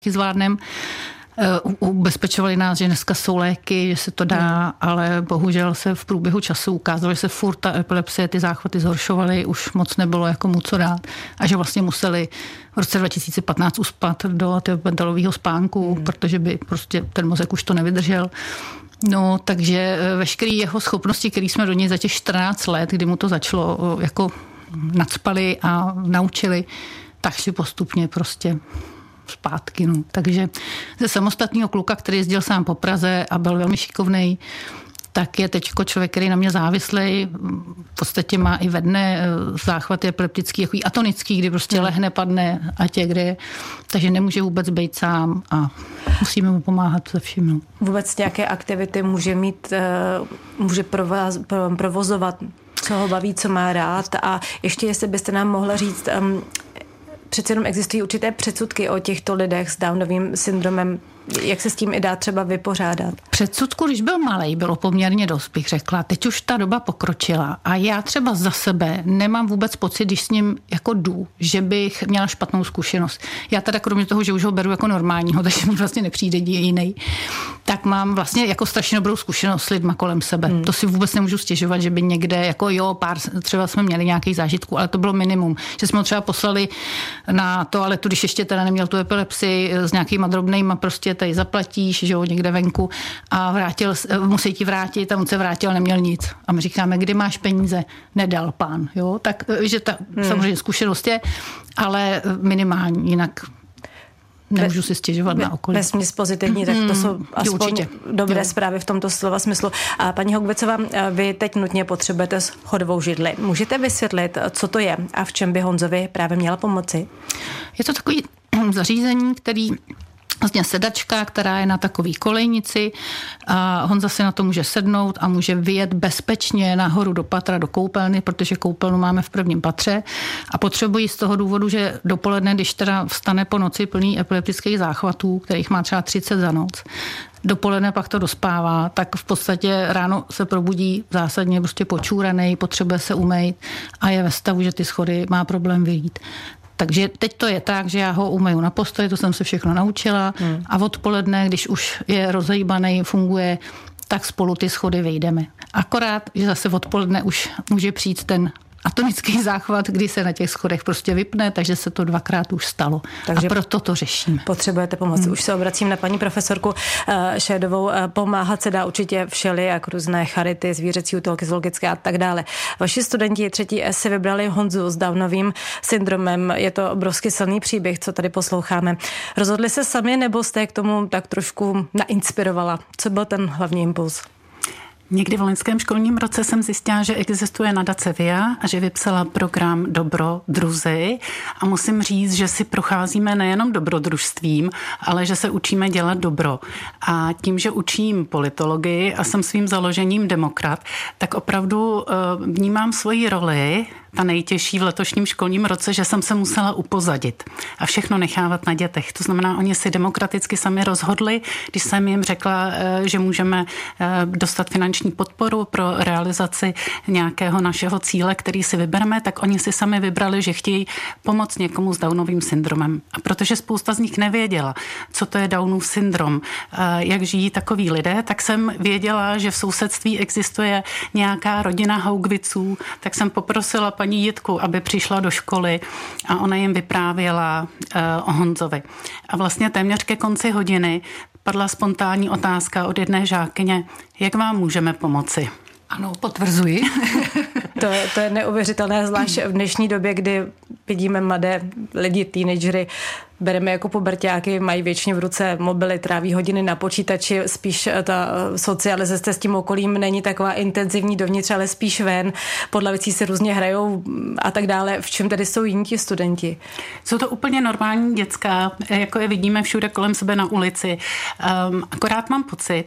zvládnem. Ubezpečovali nás, že dneska jsou léky, že se to dá, ale bohužel se v průběhu času ukázalo, že se furt ta epilepsie, ty záchvaty zhoršovaly, už moc nebylo jako mu co dát a že vlastně museli v roce 2015 uspat do mentalového spánku, protože by prostě ten mozek už to nevydržel. No, takže veškeré jeho schopnosti, které jsme do něj za těch 14 let, kdy mu to začalo jako nacpali a naučili, tak si postupně prostě zpátky. No. Takže ze samostatného kluka, který jezdil sám po Praze a byl velmi šikovnej, tak je teďko člověk, který na mě závislej, v podstatě má i ve dne záchvaty epileptický, jako atonický, kdy prostě lehne, padne a tě kde je. Takže nemůže vůbec být sám a musíme mu pomáhat se vším. No. Vůbec nějaké aktivity může provozovat, co ho baví, co má rád a ještě jestli byste nám mohla říct, přece jenom existují určité předsudky o těchto lidech s Downovým syndromem. Jak se s tím i dá třeba vypořádat? Předsudku, když byl malej, bylo poměrně dost, bych řekla. Teď už ta doba pokročila a já třeba za sebe nemám vůbec pocit, když s ním jako jdu, že bych měla špatnou zkušenost. Já teda kromě toho, že už ho beru jako normálního, takže mi vlastně nepřijde jiný, tak mám vlastně jako strašně dobrou zkušenost s lidma kolem sebe. To si vůbec nemůžu stěžovat, že by někde, jako pár třeba jsme měli nějaký zážitku, ale to bylo minimum. Že jsme ho třeba poslali na toaletu, když ještě teda neměl tu epilepsii s nějakýma drobnejma, prostě tady zaplatíš, že jo, někde venku a musí ti vrátit a on se vrátil, neměl nic. A my říkáme, kdy máš peníze? Nedal pán, jo. Tak, že ta samozřejmě zkušenost je, ale minimální, jinak nemůžu si stěžovat na okolí. Vesměs pozitivní, tak to jsou aspoň určitě dobré zprávy v tomto slova smyslu. A paní Hougwitsová, vy teď nutně potřebujete schodovou židli. Můžete vysvětlit, co to je a v čem by Honzovi právě měla pomoci? Je to takový zařízení, který vlastně sedačka, která je na takový kolejnici a Honza si na to může sednout a může vyjet bezpečně nahoru do patra, do koupelny, protože koupelnu máme v prvním patře a potřebují z toho důvodu, že dopoledne, když teda vstane po noci plný epileptických záchvatů, kterých má třeba 30 za noc, dopoledne pak to dospává, tak v podstatě ráno se probudí zásadně prostě počúranej, potřebuje se umýt a je ve stavu, že ty schody má problém vyjít. Takže teď to je tak, že já ho umeju na posteli, to jsem se všechno naučila a odpoledne, když už je rozhýbaný, funguje, tak spolu ty schody vyjdeme. Akorát, že zase odpoledne už může přijít ten atonický záchvat, kdy se na těch schodech prostě vypne, takže se to 2krát už stalo. Takže a proto to řešíme. Potřebujete pomoc. Už se obracím na paní profesorku Šédovou. Pomáhat se dá určitě všelijak, různé charity, zvířecí útulky, zoologické a tak dále. Vaši studenti 3. S si vybrali Honzu s Downovým syndromem. Je to obrovsky silný příběh, co tady posloucháme. Rozhodli se sami, nebo jste k tomu tak trošku nainspirovala? Co byl ten hlavní impuls? Někdy v loňském školním roce jsem zjistila, že existuje nadace VIA a že vypsala program Dobro druzy a musím říct, že si procházíme nejenom dobrodružstvím, ale že se učíme dělat dobro. A tím, že učím politologii a jsem svým založením demokrat, tak opravdu vnímám svoji roli, ta nejtěžší v letošním školním roce, že jsem se musela upozadit a všechno nechávat na dětech. To znamená, oni si demokraticky sami rozhodli, když jsem jim řekla, že můžeme dostat finanční podporu pro realizaci nějakého našeho cíle, který si vybereme, tak oni si sami vybrali, že chtějí pomoct někomu s Downovým syndromem. A protože spousta z nich nevěděla, co to je Downův syndrom, jak žijí takoví lidé, tak jsem věděla, že v sousedství existuje nějaká rodina Hougwitsů, tak jsem poprosila paní Jitku, aby přišla do školy a ona jim vyprávěla o Honzovi. A vlastně téměř ke konci hodiny padla spontánní otázka od jedné žákyně, jak vám můžeme pomoci? Ano, potvrzuji. To je neuvěřitelné, zvlášť v dnešní době, kdy vidíme mladé lidi, teenagery, bereme jako puberťáky, mají většině v ruce mobily, tráví hodiny na počítači, spíš ta socializace s tím okolím není taková intenzivní dovnitř, ale spíš ven, podle věcí se různě hrajou a tak dále. V čem tedy jsou jiní ti studenti? Jsou to úplně normální děcka, jako je vidíme všude kolem sebe na ulici. Akorát mám pocit,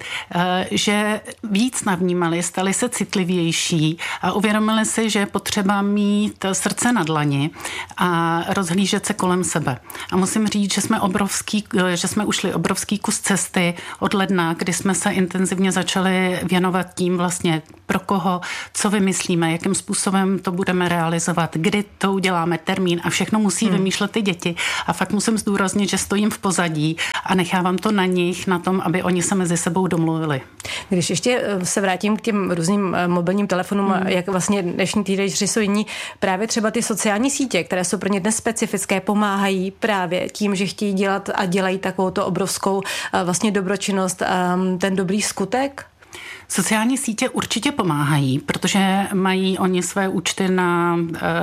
že víc navnímali, stali se citlivější a uvědomili si, že je potřeba mít srdce na dlani a rozhlížet se kolem sebe. A musím musím říct, že jsme ušli obrovský kus cesty od ledna, kdy jsme se intenzivně začali věnovat tím vlastně pro koho, co vymyslíme, jakým způsobem to budeme realizovat, kdy to uděláme, termín a všechno musí vymýšlet ty děti. A fakt musím zdůraznit, že stojím v pozadí a nechávám to na nich, na tom, aby oni se mezi sebou domluvili. Když ještě se vrátím k těm různým mobilním telefonům, jak vlastně dnešní teenageři jsou jiní, právě třeba ty sociální sítě, které jsou pro ně dnes specifické, pomáhají právě tím, že chtějí dělat a dělají takovouto obrovskou vlastně dobročinnost, ten dobrý skutek? Sociální sítě určitě pomáhají, protože mají oni své účty na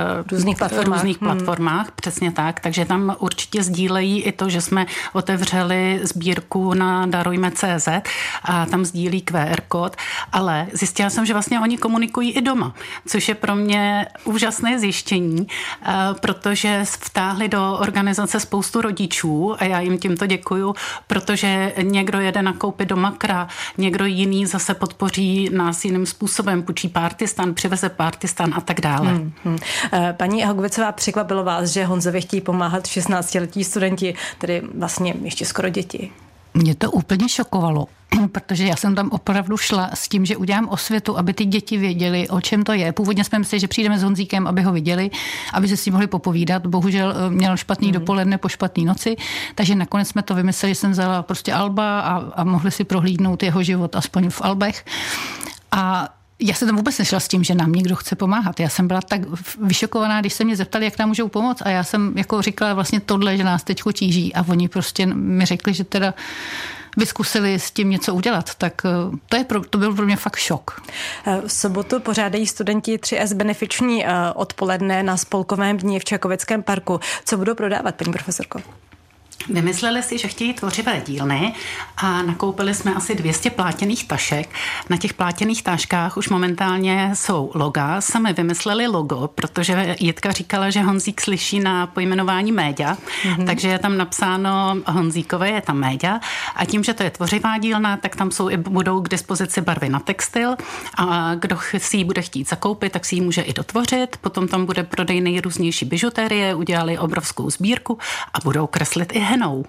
různých platformách, přesně tak, takže tam určitě sdílejí i to, že jsme otevřeli sbírku na darujme.cz a tam sdílí QR kód, ale zjistila jsem, že vlastně oni komunikují i doma, což je pro mě úžasné zjištění, protože vtáhli do organizace spoustu rodičů a já jim tímto děkuju, protože někdo jede nakoupit do Makra, někdo jiný zase podpoří nás jiným způsobem, půjčí Partistan, přiveze Partistan a tak dále. Paní Haugvicová, překvapilo vás, že Honzovi chtějí pomáhat 16letí studenti, tedy vlastně ještě skoro děti? Mě to úplně šokovalo, protože já jsem tam opravdu šla s tím, že udělám osvětu, aby ty děti věděli, o čem to je. Původně jsme mysleli, že přijdeme s Honzíkem, aby ho viděli, aby se s ním mohli popovídat. Bohužel měl špatný dopoledne po špatný noci, takže nakonec jsme to vymysleli, že jsem vzala prostě Alba a mohli si prohlídnout jeho život aspoň v Albech. A já jsem tam vůbec nešla s tím, že nám někdo chce pomáhat. Já jsem byla tak vyšokovaná, když se mě zeptali, jak nám můžou pomoct. A já jsem jako říkala vlastně tohle, že nás teď tíží. A oni prostě mi řekli, že teda vyskusili s tím něco udělat. Tak to byl pro mě fakt šok. V sobotu pořádají studenti 3S benefiční odpoledne na Spolkovém dni v Čakovickém parku. Co budou prodávat, paní profesorko? Vymysleli si, že chtějí tvořivé dílny a nakoupili jsme asi 200 plátěných tašek. Na těch plátěných taškách už momentálně jsou loga. Sami vymysleli logo, protože Jitka říkala, že Honzík slyší na pojmenování média, takže je tam napsáno Honzíkové, je tam média a tím, že to je tvořivá dílna, tak tam budou k dispozici barvy na textil a kdo si ji bude chtít zakoupit, tak si ji může i dotvořit. Potom tam bude prodej nejrůznější bižutérie, udělali obrovskou sbírku a budou kreslit i henou.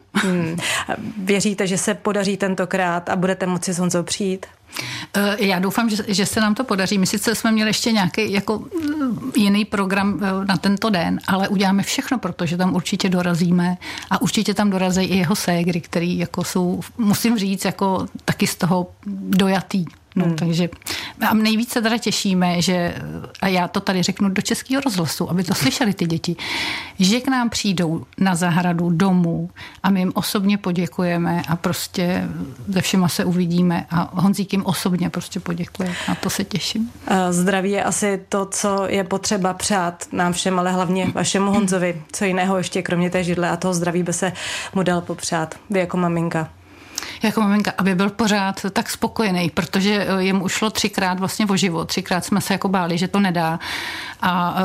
Věříte, že se podaří tentokrát a budete moci s Honzou přijít? Já doufám, že se nám to podaří. My sice jsme měli ještě nějaký jako jiný program na tento den, ale uděláme všechno, protože tam určitě dorazíme a určitě tam dorazí i jeho ségry, který jako jsou, musím říct, jako taky z toho dojatý. No, takže a nejvíc se teda těšíme, že, a já to tady řeknu do Českého rozhlasu, aby to slyšeli ty děti, že k nám přijdou na zahradu domů a my jim osobně poděkujeme a prostě ze všema se uvidíme a Honzík jim osobně prostě poděkuje. Na to se těším. Zdraví je asi to, co je potřeba přát nám všem, ale hlavně vašemu Honzovi. Co jiného ještě kromě té židle a toho zdraví by se mu dal popřát. Vy jako maminka. Jako maminka, aby byl pořád tak spokojený, protože jemu ušlo 3krát vlastně o život. 3krát jsme se jako báli, že to nedá a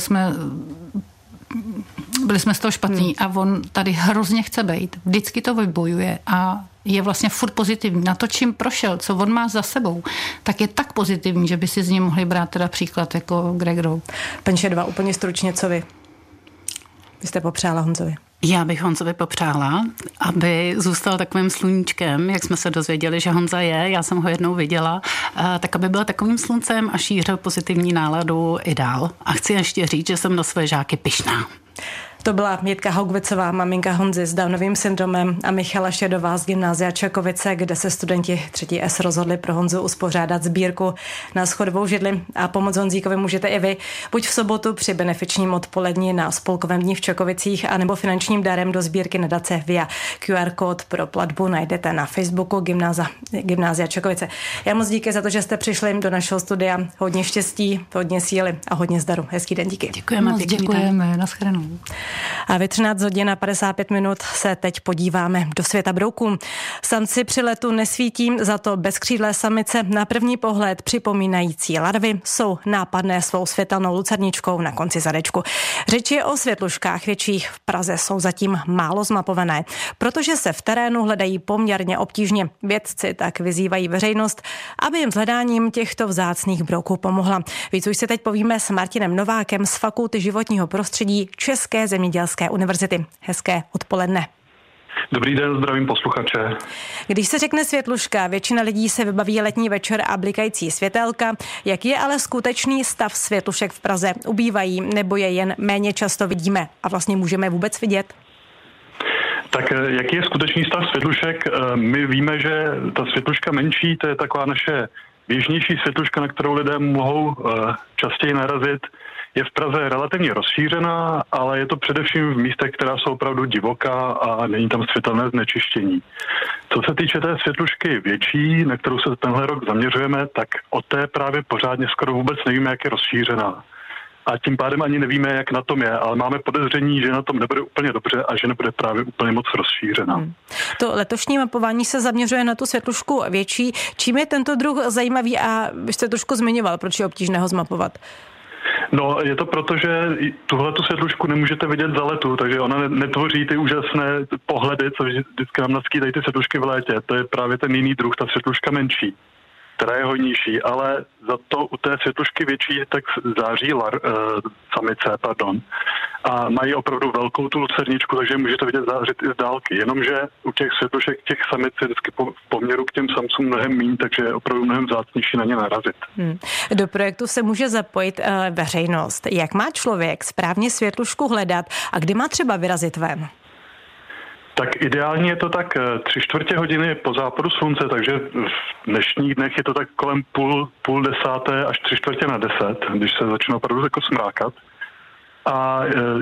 byli jsme z toho špatní a on tady hrozně chce být. Vždycky to vybojuje a je vlastně furt pozitivní. Na to, čím prošel, co on má za sebou, tak je tak pozitivní, že by si z něj mohli brát teda příklad jako Gregorov. Paní Šedová, úplně stručně, co vy? Vy jste popřála Honzovi. Já bych Honzovi popřála, aby zůstal takovým sluníčkem, jak jsme se dozvěděli, že Honza je, já jsem ho jednou viděla, tak aby byl takovým sluncem a šířil pozitivní náladu i dál. A chci ještě říct, že jsem na své žáky pyšná. To byla Jitka Haugvicová, maminka Honzy s Downovým syndromem a Michala Šedová z Gymnázia Čakovice, kde se studenti 3S rozhodli pro Honzu uspořádat sbírku na schodovou židli a pomoc Honzíkovi můžete i vy, buď v sobotu při benefičním odpoledni na Spolkovém dni v Čakovicích, anebo finančním darem do sbírky nadace via QR kód pro platbu najdete na Facebooku Gymnázia Čakovice. Já moc díky za to, že jste přišli do našeho studia. Hodně štěstí, hodně síly a hodně zdaru. Hezký den, díky. Děkujeme, nashledanou. A ve 13 hodin a 55 minut se teď podíváme do světa brouků. Samci při letu nesvítí, za to bezkřídlé samice na první pohled připomínající larvy jsou nápadné svou světelnou lucerničkou na konci zadečku. Řeč je o světluškách větších, v Praze jsou zatím málo zmapované, protože se v terénu hledají poměrně obtížně. Vědci tak vyzývají veřejnost, aby jim s hledáním těchto vzácných brouků pomohla. Víc už si teď povíme s Martinem Novákem z Fakulty životního prostředí České zemědělské zemědělské univerzity. Hezké odpoledne. Dobrý den, zdravím posluchače. Když se řekne světluška, většina lidí se vybaví letní večer a blikající světelka. Jaký je ale skutečný stav světlušek v Praze? Ubývají nebo je jen méně často vidíme a vlastně můžeme vůbec vidět? Tak jaký je skutečný stav světlušek? My víme, že ta světluška menší, to je taková naše běžnější světluška, na kterou lidé mohou častěji narazit. Je v Praze relativně rozšířená, ale je to především v místech, která jsou opravdu divoká a není tam světelné znečištění. Co se týče té světlušky větší, na kterou se tenhle rok zaměřujeme, tak o té právě pořádně skoro vůbec nevíme, jak je rozšířená. A tím pádem ani nevíme, jak na tom je, ale máme podezření, že na tom nebude úplně dobře a že nebude právě úplně moc rozšířená. To letošní mapování se zaměřuje na tu světlušku větší. Čím je tento druh zajímavý a vy jste trošku zmiňoval, proč je obtížné ho zmapovat? No, je to proto, že tuhletu světlušku nemůžete vidět za letu, takže ona netvoří ty úžasné pohledy, co vždycky nám naskýtají ty světlušky v létě. To je právě ten jiný druh, ta světluška menší, která je hojnější, ale za to u té světlušky větší tak září samice, a mají opravdu velkou tu lucerničku, takže můžete vidět zářit i z dálky. Jenomže u těch světlušek těch samic je vždycky v poměru k těm samcům mnohem míň, takže je opravdu mnohem vzácnější na ně narazit. Do projektu se může zapojit veřejnost. Jak má člověk správně světlušku hledat a kdy má třeba vyrazit ven? Tak ideálně je to tak 3/4 hodiny po západu slunce, takže v dnešních dnech je to tak kolem půl desáté až 3/4 10, když se začne opravdu jako smrákat. A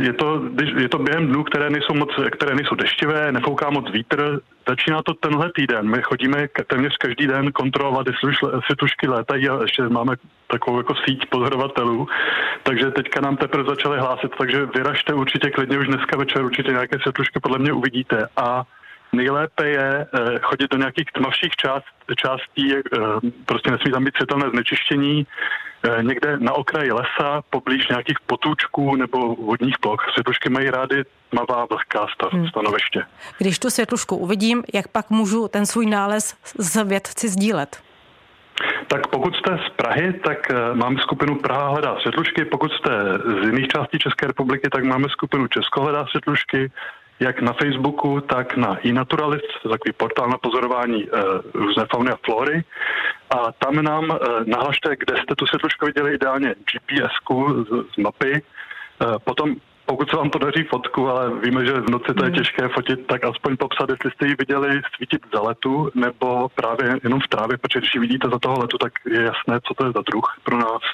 je to během dnů, které nejsou deštivé, nefouká moc vítr. Začíná to tenhle týden. My chodíme téměř každý den kontrolovat, jestli světlušky létají a ještě máme takovou jako síť pozorovatelů. Takže teďka nám teprve začali hlásit, takže vyražte určitě klidně už dneska večer, určitě nějaké světlušky podle mě uvidíte. A nejlépe je chodit do nějakých tmavších částí, prostě nesmí tam být světelné znečištění, někde na okraji lesa, poblíž nějakých potůčků nebo vodních ploch. Světlušky mají rády tmavá vlhká stanoviště. Když tu světlušku uvidím, jak pak můžu ten svůj nález s vědci sdílet? Tak pokud jste z Prahy, tak máme skupinu Praha hledá světlušky. Pokud jste z jiných částí České republiky, tak máme skupinu Česko hledá světlušky. Jak na Facebooku, tak na iNaturalist, takový portál na pozorování různé fauny a flory. A tam nám nahlašte, kde jste tu světlušku viděli, ideálně GPS-ku z mapy. Potom, pokud se vám podaří fotku, ale víme, že v noci to je těžké fotit, tak aspoň popsat, jestli jste ji viděli svítit za letu, nebo právě jenom v trávě, protože když ji vidíte za toho letu, tak je jasné, co to je za druh pro nás.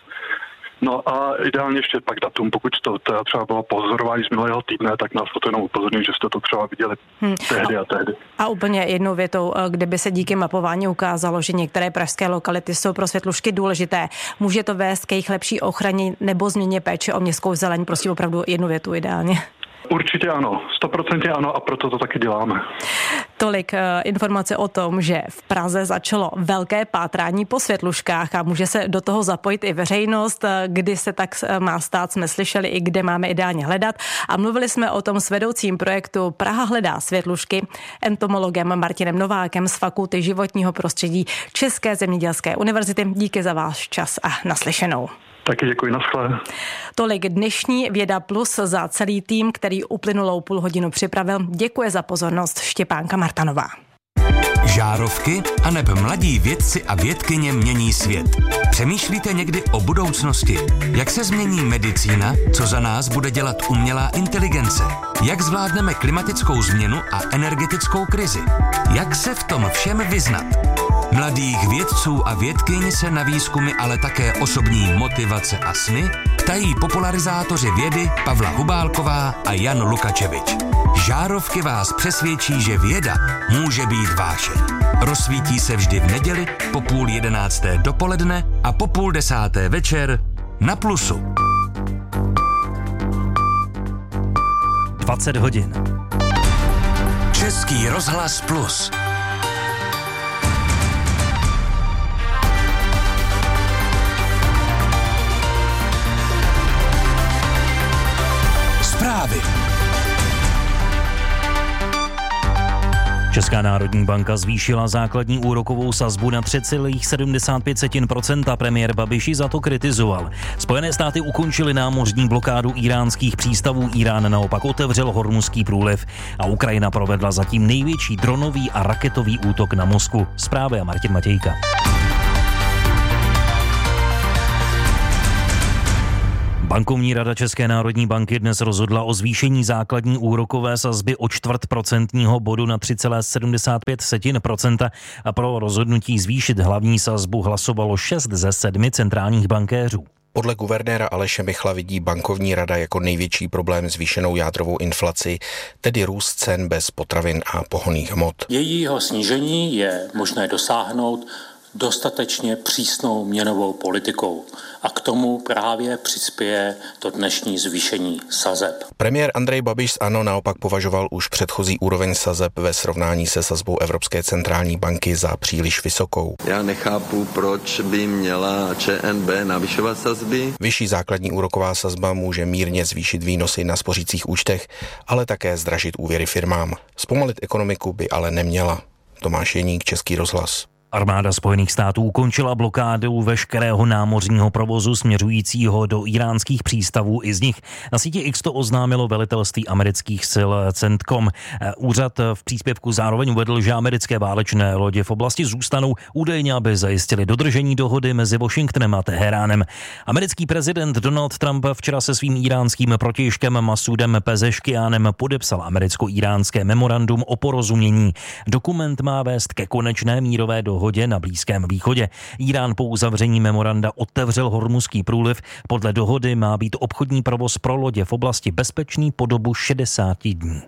No a ideálně ještě pak datum, pokud to třeba bylo pozorování z minulého týdne, tak nás to jenom upozorní, že jste to třeba viděli tehdy a tehdy. A úplně jednou větou, kdyby se díky mapování ukázalo, že některé pražské lokality jsou pro světlušky důležité, může to vést k jejich lepší ochraně nebo změně péče o městskou zeleň, prostě opravdu jednu větu ideálně. Určitě ano, 100% ano a proto to taky děláme. Tolik informace o tom, že v Praze začalo velké pátrání po světluškách a může se do toho zapojit i veřejnost. Kdy se tak má stát, jsme slyšeli i kde máme ideálně hledat. A mluvili jsme o tom s vedoucím projektu Praha hledá světlušky, entomologem Martinem Novákem z Fakulty životního prostředí České zemědělské univerzity. Díky za váš čas a naslyšenou. Taky děkuji, naschle. Tolik dnešní Věda Plus za celý tým, který uplynulou půl hodinu připravil. Děkuje za pozornost Štěpánka Martanová. Žárovky aneb mladí vědci a vědkyně mění svět. Přemýšlíte někdy o budoucnosti? Jak se změní medicína? Co za nás bude dělat umělá inteligence? Jak zvládneme klimatickou změnu a energetickou krizi? Jak se v tom všem vyznat? Mladých vědců a vědkyň se na výzkumy, ale také osobní motivace a sny ptají popularizátoři vědy Pavla Hubálková a Jan Lukačevič. Žárovky vás přesvědčí, že věda může být vášeň. Rozsvítí se vždy v neděli po 10:30 dopoledne a po 9:30 večer na Plusu. 20 hodin. Český rozhlas Plus. Zprávy. Česká národní banka zvýšila základní úrokovou sazbu na 3,75%. Premiér Babiš ji za to kritizoval. Spojené státy ukončily námořní blokádu iránských přístavů, Irán naopak otevřel Hormuzský průliv a Ukrajina provedla zatím největší dronový a raketový útok na Moskvu. Zprávy a Martin Matějka. Bankovní rada České národní banky dnes rozhodla o zvýšení základní úrokové sazby o 0,25 bodu na 3,75% a pro rozhodnutí zvýšit hlavní sazbu hlasovalo 6 ze 7 centrálních bankéřů. Podle guvernéra Aleše Michla vidí bankovní rada jako největší problém zvýšenou jádrovou inflaci, tedy růst cen bez potravin a pohonných hmot. Jejího snížení je možné dosáhnout dostatečně přísnou měnovou politikou a k tomu právě přispěje to dnešní zvýšení sazeb. Premiér Andrej Babiš z ANO naopak považoval už předchozí úroveň sazeb ve srovnání se sazbou Evropské centrální banky za příliš vysokou. Já nechápu, proč by měla ČNB navyšovat sazby. Vyšší základní úroková sazba může mírně zvýšit výnosy na spořících účtech, ale také zdražit úvěry firmám. Zpomalit ekonomiku by ale neměla. Tomáš Jeník, Český rozhlas. Armáda Spojených států ukončila blokádu veškerého námořního provozu směřujícího do iránských přístavů i z nich. Na síti X to oznámilo velitelství amerických sil CENTCOM. Úřad v příspěvku zároveň uvedl, že americké válečné lodě v oblasti zůstanou údajně, aby zajistili dodržení dohody mezi Washingtonem a Teheránem. Americký prezident Donald Trump včera se svým iránským protějškem Masudem Pezeškiánem podepsal americko-iránské memorandum o porozumění. Dokument má vést ke konečné mírové dohodě na Blízkém východě. Irán po uzavření memoranda otevřel Hormuzský průliv. Podle dohody má být obchodní provoz pro lodě v oblasti bezpečný po dobu 60 dní.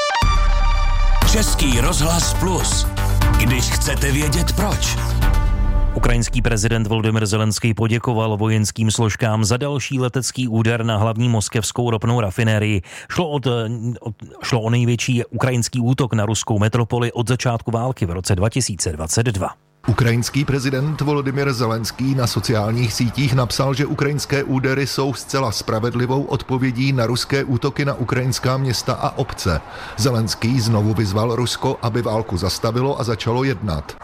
Český rozhlas Plus. Když chcete vědět proč. Ukrajinský prezident Volodymyr Zelenský poděkoval vojenským složkám za další letecký úder na hlavní moskevskou ropnou rafinérii. Šlo o největší ukrajinský útok na ruskou metropoli od začátku války v roce 2022. Ukrajinský prezident Volodymyr Zelenský na sociálních sítích napsal, že ukrajinské údery jsou zcela spravedlivou odpovědí na ruské útoky na ukrajinská města a obce. Zelenský znovu vyzval Rusko, aby válku zastavilo a začalo jednat.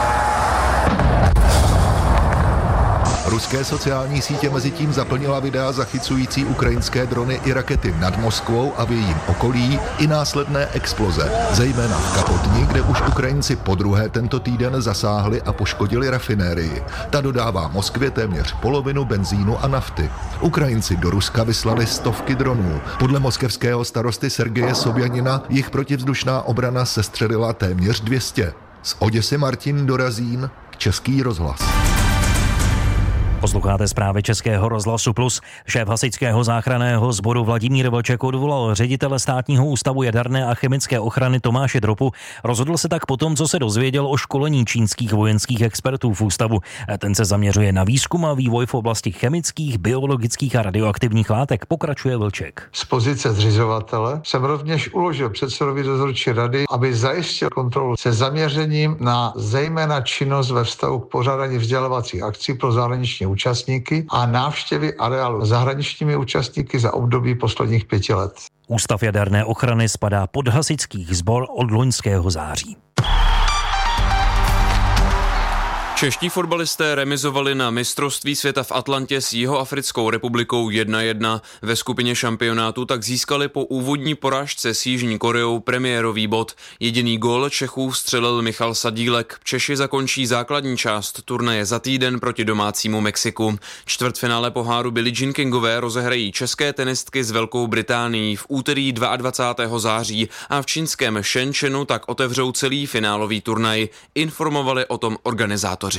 Ruské sociální sítě mezitím zaplnila videa zachycující ukrajinské drony i rakety nad Moskvou a v jejím okolí i následné exploze, zejména v Kapotni, kde už Ukrajinci podruhé tento týden zasáhli a poškodili rafinérii. Ta dodává Moskvě téměř polovinu benzínu a nafty. Ukrajinci do Ruska vyslali stovky dronů. Podle moskevského starosty Sergeje Sobjanina jich protivzdušná obrana sestřelila téměř 200. Z Oděsy Martin Dorazín, Český rozhlas. Posloucháte zprávy Českého rozhlasu Plus. Šéf hasičského záchranného sboru Vladimír Vlček odvolal ředitele Státního ústavu jaderné a chemické ochrany Tomáše Dropu. Rozhodl se tak potom, co se dozvěděl o školení čínských vojenských expertů v ústavu. Ten se zaměřuje na výzkum a vývoj v oblasti chemických, biologických a radioaktivních látek, pokračuje Vlček. Z pozice zřizovatele jsem rovněž uložil předsedovi dozorčí rady, aby zajistil kontrolu se zaměřením na zejména činnost ve vztahu k pořádání vzdělávacích akcí pro zahraniční účastníky a návštěvy areálu zahraničními účastníky za období posledních 5 let. Ústav jaderné ochrany spadá pod hasičský sbor od loňského září. Čeští fotbalisté remizovali na mistrovství světa v Atlantě s Jihoafrickou republikou 1-1. Ve skupině šampionátu tak získali po úvodní porážce s Jižní Koreou premiérový bod. Jediný gól Čechů vstřelil Michal Sadílek. Češi zakončí základní část turnaje za týden proti domácímu Mexiku. Čtvrtfinále poháru Billie Jean Kingové rozehrají české tenistky s Velkou Británií v úterý 22. září a v čínském Shenzhenu tak otevřou celý finálový turnaj. Informovali o tom organizátoři.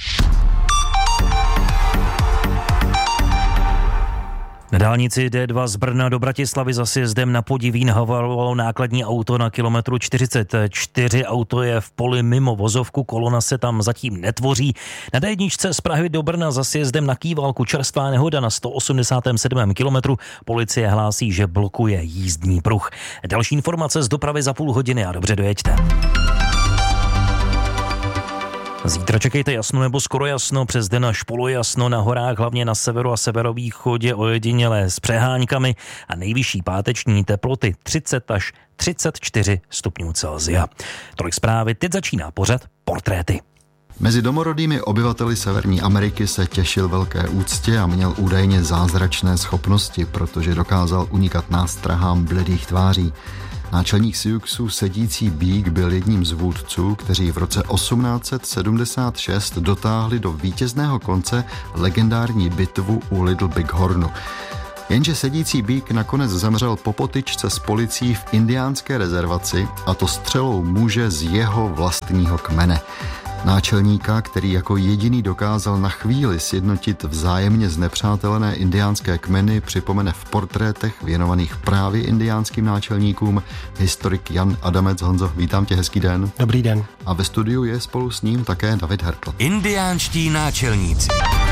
Na dálnici D2 z Brna do Bratislavy za sjezdem na Podivín havarovalo nákladní auto na kilometru 44. Auto je v poli mimo vozovku, kolona se tam zatím netvoří. Na D1 z Prahy do Brna za sjezdem na Kývalku čerstvá nehoda na 187. kilometru. Policie hlásí, že blokuje jízdní pruh. Další informace z dopravy za půl hodiny a dobře dojeďte. Zítra čekejte jasno nebo skoro jasno, přes den až polojasno, na horách hlavně na severu a severovýchodě ojedinělé s přeháňkami a nejvyšší páteční teploty 30 až 34 stupňů Celsia. Tolik zprávy, teď začíná pořad Portréty. Mezi domorodými obyvateli Severní Ameriky se těšil velké úctě a měl údajně zázračné schopnosti, protože dokázal unikat nástrahám bledých tváří. Náčelník Siouxů sedící Beak byl jedním z vůdců, kteří v roce 1876 dotáhli do vítězného konce legendární bitvu u Little Big Hornu. Jenže sedící Beak nakonec zemřel po potyčce s policií v indiánské rezervaci, a to střelou muže z jeho vlastního kmene. Náčelníka, který jako jediný dokázal na chvíli sjednotit vzájemně znepřátelené indiánské kmeny, připomene v portrétech věnovaných právě indiánským náčelníkům historik Jan Adamec. Honzo, vítám tě, hezký den. Dobrý den. A ve studiu je spolu s ním také David Hertl. Indiánští náčelníci.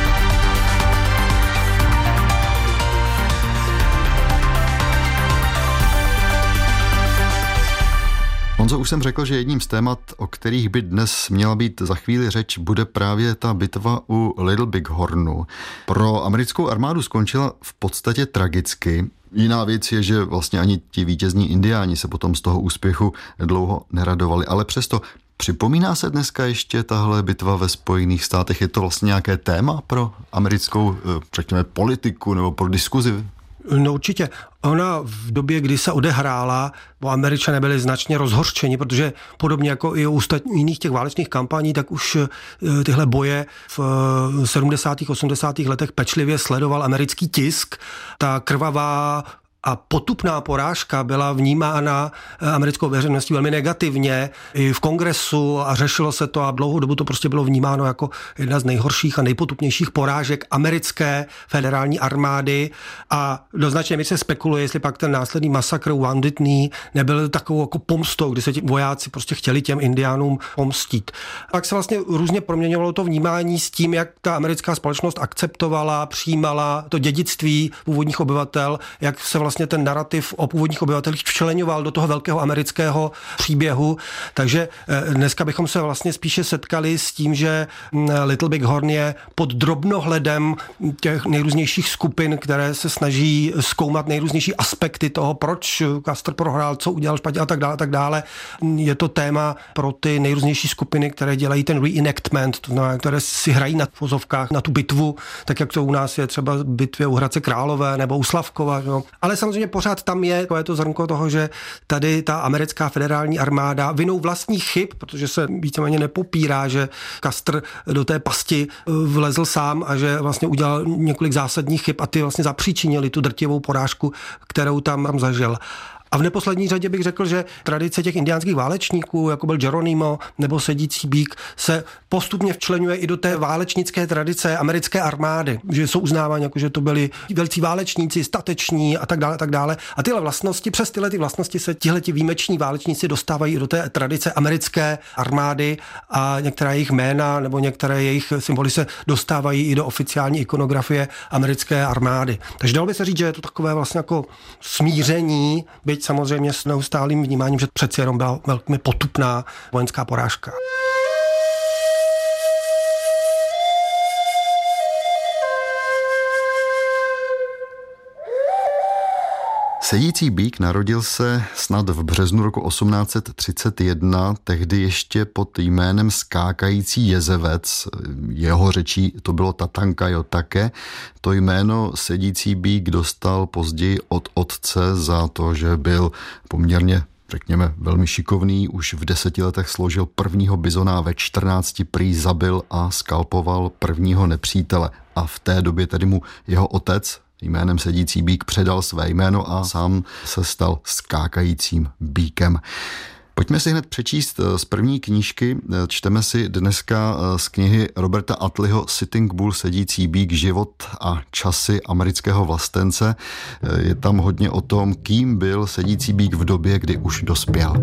Honzo, už jsem řekl, že jedním z témat, o kterých by dnes měla být za chvíli řeč, bude právě ta bitva u Little Big Hornu. Pro americkou armádu skončila v podstatě tragicky. Jiná věc je, že vlastně ani ti vítězní indiáni se potom z toho úspěchu dlouho neradovali, ale přesto připomíná se dneska ještě tahle bitva ve Spojených státech? Je to vlastně nějaké téma pro americkou, řekněme, politiku nebo pro diskuzi? No určitě. Ona v době, kdy se odehrála, Američané byli značně rozhořčeni, protože podobně jako i u jiných těch válečných kampaní, tak už tyhle boje v 70. 80. letech pečlivě sledoval americký tisk. Ta krvavá a potupná porážka byla vnímána americkou veřejností velmi negativně i v kongresu a řešilo se to a dlouhou dobu to prostě bylo vnímáno jako jedna z nejhorších a nejpotupnějších porážek americké federální armády a do značné míry se spekuluje, jestli pak ten následný masakr u Wounded Knee nebyl takovou jako pomstou, kdy se ti vojáci prostě chtěli těm indiánům pomstít. Pak se vlastně různě proměňovalo to vnímání s tím, jak ta americká společnost akceptovala, přijímala to dědictví původních obyvatel, jak se vlastně ten narrativ o původních obyvatelích včleňoval do toho velkého amerického příběhu. Takže dneska bychom se vlastně spíše setkali s tím, že Little Big Horn je pod drobnohledem těch nejrůznějších skupin, které se snaží zkoumat nejrůznější aspekty toho, proč Custer prohrál, co udělal špatně a tak dále, tak dále. Je to téma pro ty nejrůznější skupiny, které dělají ten reenactment, to znamená, které si hrají na vozovkách na tu bitvu, tak jak to u nás je třeba bitvě u Hradce Králové nebo u Slavkova. Jo. Ale samozřejmě pořád tam je to zrnko toho, že tady ta americká federální armáda vinou vlastních chyb, protože se víceméně nepopírá, že Custer do té pasti vlezl sám a že vlastně udělal několik zásadních chyb a ty vlastně zapříčinili tu drtivou porážku, kterou tam zažil. A v neposlední řadě bych řekl, že tradice těch indiánských válečníků, jako byl Geronimo nebo sedící Beak, se postupně včleňuje i do té válečnické tradice americké armády, že jsou uznáváni, jako že to byli velcí válečníci, stateční a tak dále, tak dále. A tyhle vlastnosti, přes tyhle ty vlastnosti se tihleti výjimeční válečníci dostávají do té tradice americké armády a některá jejich jména nebo některé jejich symboly se dostávají i do oficiální ikonografie americké armády. Takže dalo by se říct, že je to takové vlastně jako smíření, byť samozřejmě s neustálým vnímáním, že přeci jenom byla velmi potupná vojenská porážka. Sedící Beak narodil se snad v březnu roku 1831, tehdy ještě pod jménem Skákající jezevec. Jeho řečí to bylo Tatanka Jotake. To jméno sedící Beak dostal později od otce za to, že byl poměrně, řekněme, velmi šikovný. Už v 10 letech složil prvního bizona, ve 14 prý zabil a skalpoval prvního nepřítele. A v té době tedy mu jeho otec jménem sedící Beak předal své jméno a sám se stal Skákajícím Beakem. Pojďme si hned přečíst z první knížky. Čteme si dneska z knihy Roberta Attleeho Sitting Bull, sedící Beak, život a časy amerického vlastence. Je tam hodně o tom, kým byl sedící Beak v době, kdy už dospěl.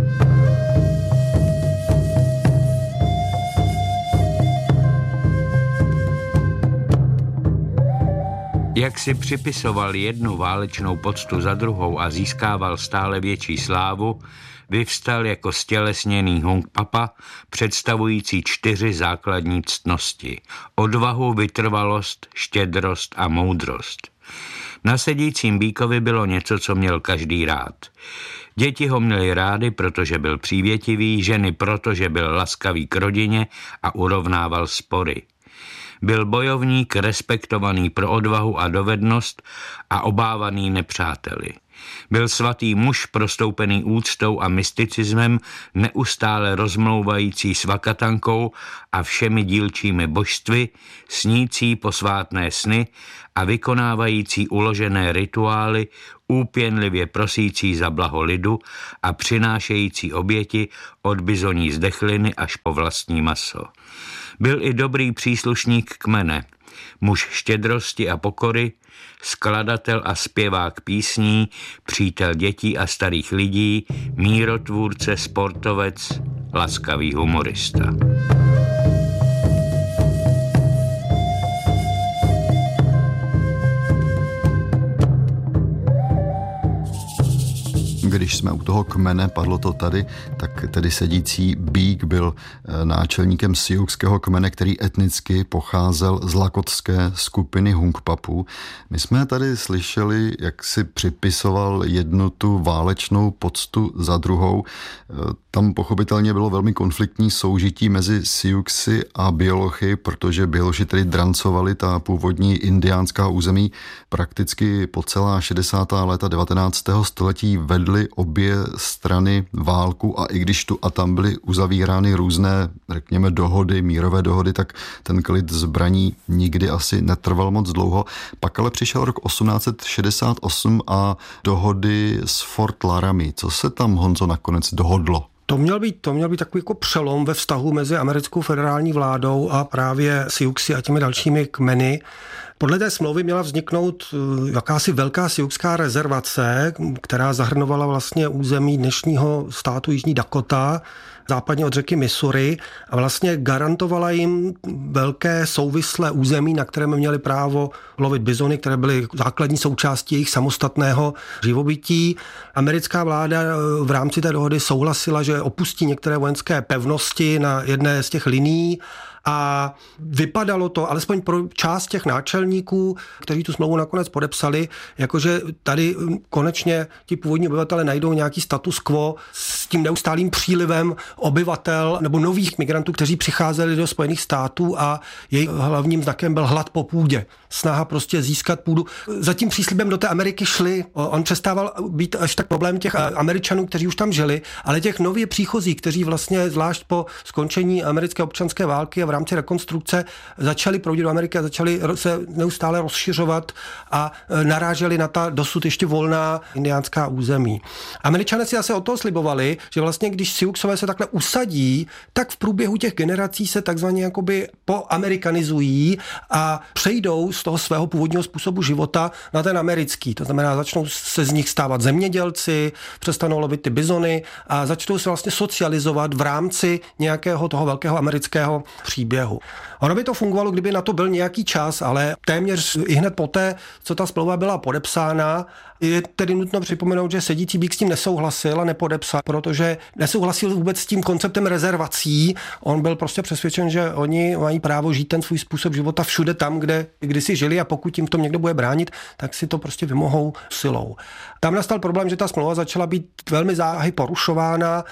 Jak si připisoval jednu válečnou poctu za druhou a získával stále větší slávu, vyvstal jako stělesněný Hunkpapa, představující 4 základní ctnosti: odvahu, vytrvalost, štědrost a moudrost. Na sedícím býkovi bylo něco, co měl každý rád. Děti ho měli rády, protože byl přívětivý, ženy protože byl laskavý k rodině a urovnával spory. Byl bojovník, respektovaný pro odvahu a dovednost a obávaný nepřáteli. Byl svatý muž prostoupený úctou a mysticismem, neustále rozmlouvající s vakatankou a všemi dílčími božstvy, snící posvátné sny a vykonávající uložené rituály, úpěnlivě prosící za blaho lidu a přinášející oběti od bizoní zdechliny až po vlastní maso. Byl i dobrý příslušník kmene, muž štědrosti a pokory, skladatel a zpěvák písní, přítel dětí a starých lidí, mírotvůrce, sportovec, laskavý humorista. Když jsme u toho kmene, padlo to tady, tak tedy sedící Bík byl náčelníkem siouxského kmene, který etnicky pocházel z lakotské skupiny Hunkpapů. My jsme tady slyšeli, jak si připisoval jednu tu válečnou poctu za druhou. Tam pochopitelně bylo velmi konfliktní soužití mezi Siouxy a Bělochy, protože Běloši tedy drancovali ta původní indiánská území. Prakticky po celá 60. léta 19. století vedly obě strany válku a i když tu a tam byly uzavírány různé, řekněme, dohody, mírové dohody, tak ten klid zbraní nikdy asi netrval moc dlouho. Pak ale přišel rok 1868 a dohody s Fort Laramie. Co se tam, Honzo, nakonec dohodlo? To měl být takový jako přelom ve vztahu mezi americkou federální vládou a právě Siouxy a těmi dalšími kmeny. Podle té smlouvy měla vzniknout jakási velká siouxská rezervace, která zahrnovala vlastně území dnešního státu Jižní Dakota, západně od řeky Missouri, a vlastně garantovala jim velké souvislé území, na kterém měli právo lovit bizony, které byly základní součástí jejich samostatného živobytí. Americká vláda v rámci té dohody souhlasila, že opustí některé vojenské pevnosti na jedné z těch linií, a vypadalo to, alespoň pro část těch náčelníků, kteří tu smlouvu nakonec podepsali, jakože tady konečně ti původní obyvatelé najdou nějaký status quo s tím neustálým přílivem obyvatel nebo nových migrantů, kteří přicházeli do Spojených států a jejich hlavním znakem byl hlad po půdě. Snaha prostě získat půdu. Za tím příslibem do té Ameriky šli. On přestával být až tak problém těch Američanů, kteří už tam žili, ale těch nově příchozí, kteří vlastně zvlášť po skončení americké občanské války a v rámci rekonstrukce začali proudit do Ameriky a začali se neustále rozšiřovat a naráželi na ta dosud ještě volná indiánská území. Američané si zase od toho slibovali, že vlastně když Siouxové se takhle usadí, tak v průběhu těch generací se takzvaně jakoby poamerikanizují a přejdou z toho svého původního způsobu života na ten americký. To znamená, začnou se z nich stávat zemědělci, přestanou lovit ty bizony a začnou se vlastně socializovat v rámci nějakého toho velkého amerického příběhu. Ono by to fungovalo, kdyby na to byl nějaký čas, ale téměř i hned poté, co ta smlouva byla podepsána, je tedy nutno připomenout, že sedící Bík s tím nesouhlasil a nepodepsal, protože nesouhlasil vůbec s tím konceptem rezervací. On byl prostě přesvědčen, že oni mají právo žít ten svůj způsob života všude tam, kde kdysi žili, a pokud jim v tom někdo bude bránit, tak si to prostě vymohou silou. Tam nastal problém, že ta smlouva začala být velmi záhy porušována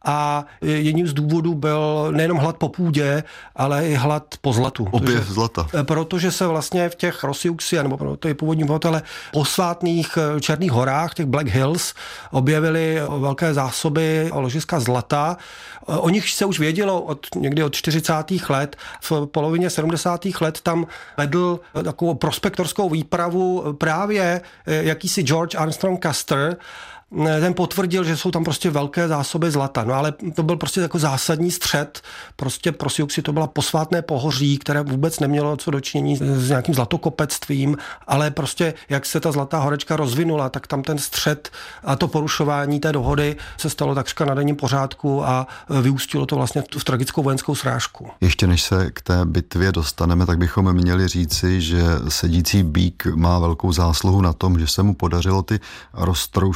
a jedním z důvodů byl nejenom hlad po půdě, ale i hlad po zlatu. Objev zlata. Protože se vlastně v těch Rosiuxi, nebo pro ty původní obyvatele, posvátných Černých horách, těch Black Hills, objevily velké zásoby ložiska zlata. O nich se už vědělo někdy od 40. let. V polovině 70. let tam vedl takovou prospektorskou výpravu právě jakýsi George Armstrong Custer. Ten potvrdil, že jsou tam prostě velké zásoby zlata. No ale to byl prostě jako zásadní střet. Prostě pro Siouxy to byla posvátné pohoří, které vůbec nemělo co dočinění s nějakým zlatokopectvím, ale prostě jak se ta zlatá horečka rozvinula, tak tam ten střet a to porušování té dohody se stalo takřka na denním pořádku a vyústilo to vlastně v tragickou vojenskou srážku. Ještě než se k té bitvě dostaneme, tak bychom měli říci, že sedící Bík má velkou zásluhu na tom, že se mu podařilo ty roztroušené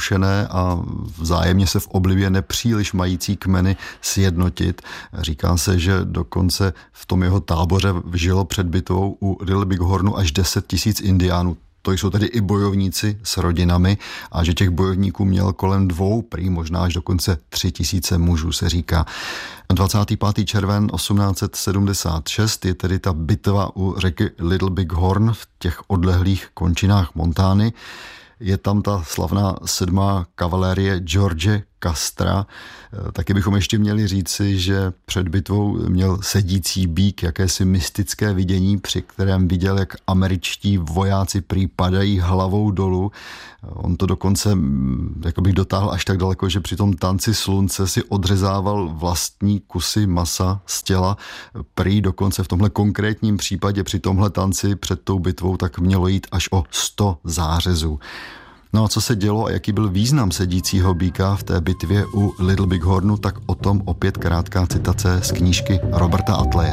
a vzájemně se v oblibě nepříliš mající kmeny sjednotit. Říká se, že dokonce v tom jeho táboře žilo před bitvou u Little Big Hornu až 10 000 indiánů. To jsou tedy i bojovníci s rodinami a že těch bojovníků měl kolem 2, prý možná až dokonce 3 000 mužů, se říká. 25. červen 1876 je tedy ta bitva u řeky Little Big Horn v těch odlehlých končinách Montány. Je tam ta slavná 7. kavalérie George Castra. Taky bychom ještě měli říci, že před bitvou měl sedící býk jakési mystické vidění, při kterém viděl, jak američtí vojáci prý padají hlavou dolů. On to dokonce jakoby dotáhl až tak daleko, že při tom tanci slunce si odřezával vlastní kusy masa z těla. Prý dokonce v tomhle konkrétním případě při tomhle tanci před tou bitvou tak mělo jít až o 100 zářezů. No a co se dělo a jaký byl význam sedícího býka v té bitvě u Little Big Hornu, tak o tom opět krátká citace z knížky Roberta Atleje.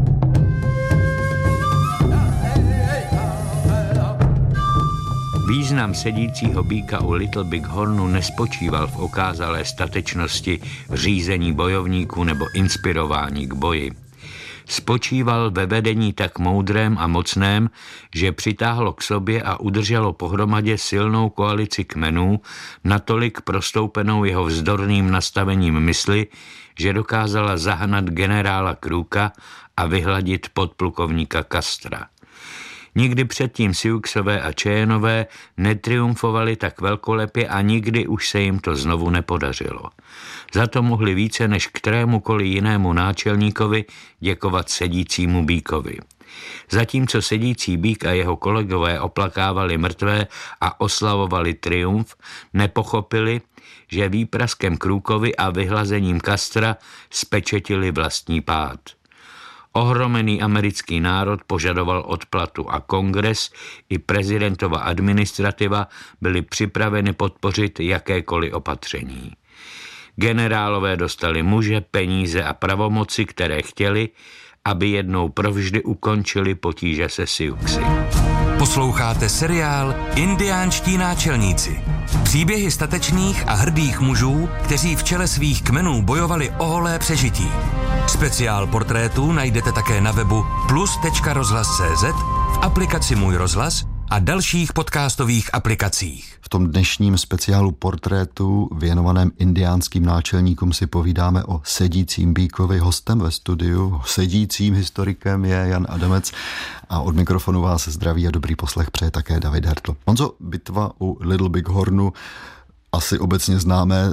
Význam sedícího býka u Little Big Hornu nespočíval v okázalé statečnosti, řízení bojovníků nebo inspirování k boji. Spočíval ve vedení tak moudrém a mocném, že přitáhlo k sobě a udrželo pohromadě silnou koalici kmenů, natolik prostoupenou jeho vzdorným nastavením mysli, že dokázala zahnat generála Crooka a vyhladit podplukovníka Castra. Nikdy předtím Siouxové a Cheyenneové netriumfovali tak velkolepě a nikdy už se jim to znovu nepodařilo. Za to mohli více než kterémukoliv jinému náčelníkovi děkovat sedícímu býkovi. Zatímco sedící býk a jeho kolegové oplakávali mrtvé a oslavovali triumf, nepochopili, že výpraskem Crookovi a vyhlazením Castra spečetili vlastní pád. Ohromený americký národ požadoval odplatu a kongres i prezidentova administrativa byli připraveni podpořit jakékoliv opatření. Generálové dostali muže, peníze a pravomoci, které chtěli, aby jednou provždy ukončili potíže se Siouxy. Posloucháte seriál Indiánští náčelníci. Příběhy statečných a hrdých mužů, kteří v čele svých kmenů bojovali o holé přežití. Speciál portrétů najdete také na webu plus.rozhlas.cz, v aplikaci Můj rozhlas a dalších podcastových aplikacích. V tom dnešním speciálu portrétu věnovaném indiánským náčelníkům si povídáme o sedícím býkovi. Hostem ve studiu, sedícím historikem je Jan Adamec a od mikrofonu vás zdraví a dobrý poslech přeje také David Hertl. Honzo, bitva u Little Big Hornu, asi obecně známe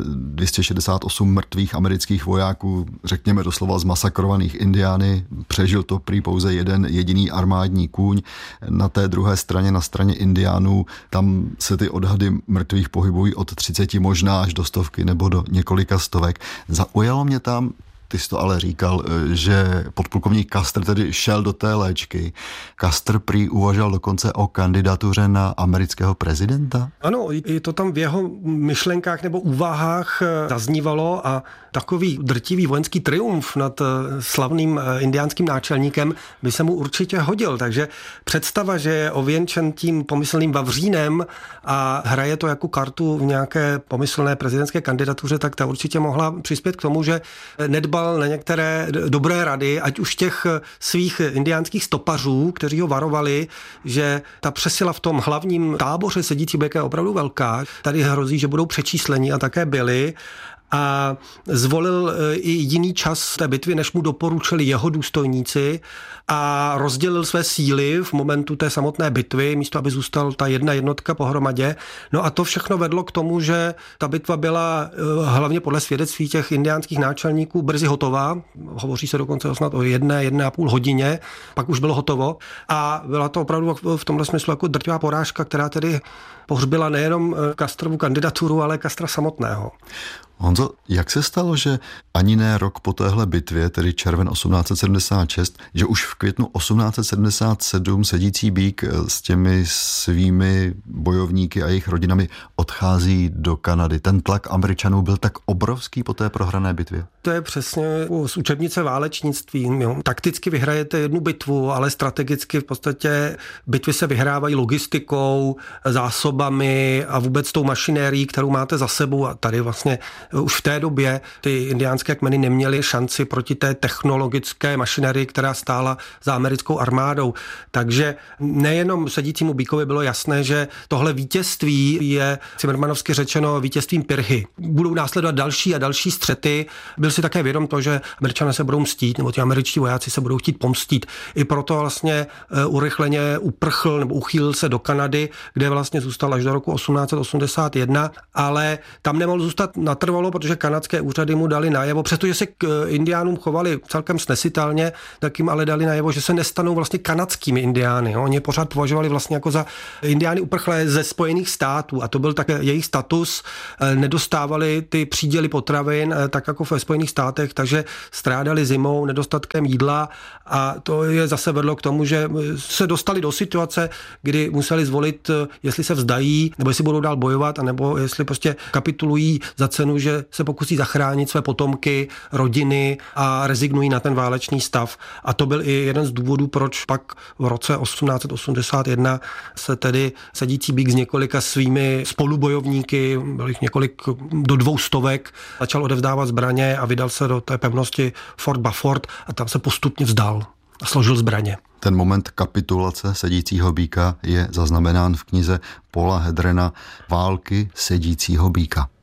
268 mrtvých amerických vojáků, řekněme doslova zmasakrovaných Indiány, přežil to prý pouze jeden jediný armádní kůň. Na té druhé straně, na straně Indiánů, tam se ty odhady mrtvých pohybují od 30 možná až do 100 nebo do několika stovek. Zaujalo mě tam, ty jsi to ale říkal, že podplukovník Custer tedy šel do té léčky. Custer prý uvažoval dokonce o kandidatuře na amerického prezidenta? Ano, i to tam v jeho myšlenkách nebo úvahách zaznívalo a takový drtivý vojenský triumf nad slavným indiánským náčelníkem by se mu určitě hodil. Takže představa, že je ověnčen tím pomyslným vavřínem a hraje to jako kartu v nějaké pomyslné prezidentské kandidatuře, tak ta určitě mohla přispět k tomu, že nedbal na některé dobré rady, ať už těch svých indiánských stopařů, kteří ho varovali, že ta přesila v tom hlavním táboře sedící býka je opravdu velká. Tady hrozí, že budou přečíslení a také byli. A zvolil i jiný čas té bitvy, než mu doporučili jeho důstojníci a rozdělil své síly v momentu té samotné bitvy, místo aby zůstal ta jedna jednotka pohromadě. No a to všechno vedlo k tomu, že ta bitva byla hlavně podle svědectví těch indiánských náčelníků brzy hotová. Hovoří se dokonce snad o 1,5 hodině, pak už bylo hotovo. A byla to opravdu v tomhle smyslu jako drtivá porážka, která tedy pohřbila nejenom Castrovu kandidaturu, ale Castra samotného. Honzo, jak se stalo, že ani ne rok po téhle bitvě, tedy červen 1876, že už v květnu 1877 sedící býk s těmi svými bojovníky a jejich rodinami odchází do Kanady? Ten tlak Američanů byl tak obrovský po té prohrané bitvě? To je přesně z učebnice válečnictví. Takticky vyhrajete jednu bitvu, ale strategicky v podstatě bitvy se vyhrávají logistikou, zásobami a vůbec tou mašinérií, kterou máte za sebou. A tady vlastně už v té době ty indiánské kmeny neměly šanci proti té technologické mašinérii, která stála za americkou armádou. Takže nejenom sedícímu býkovi bylo jasné, že tohle vítězství je cimrmanovsky řečeno vítězstvím pirhy. Budou následovat další a další střety. Byl si také vědom to, že Američané se budou mstít, nebo ti američtí vojáci se budou chtít pomstít. I proto vlastně urychleně uprchl nebo uchýlil se do Kanady, kde vlastně zůstal až do roku 1881, ale tam nemohl zůstat natrvalo, protože kanadské úřady mu dali najevo, přestože se k indiánům chovali celkem snesitelně, tak jim ale dali najevo, že se nestanou vlastně kanadskými indiány. Oni pořád považovali vlastně jako za indiány uprchlé ze Spojených států a to byl také jejich status. Nedostávali ty příděly potravin tak jako ve Spojených státech, takže strádali zimou, nedostatkem jídla a to je zase vedlo k tomu, že se dostali do situace, kdy museli zvolit, jestli se vzdají, nebo jestli budou dál bojovat, anebo jestli prostě kapitulují za cenu, že se pokusí zachránit své potomky, rodiny a rezignují na ten válečný stav. A to byl i jeden z důvodů, proč pak v roce 1881 se tedy sedící býk s několika svými spolubojovníky, bylo jich několik do 200, začal odevzdávat zbraně a vydal se do té pevnosti Fort Beaufort a tam se postupně vzdal a složil zbraně. Ten moment kapitulace sedícího býka je zaznamenán v knize Paula Hedrena Války sedícího býka.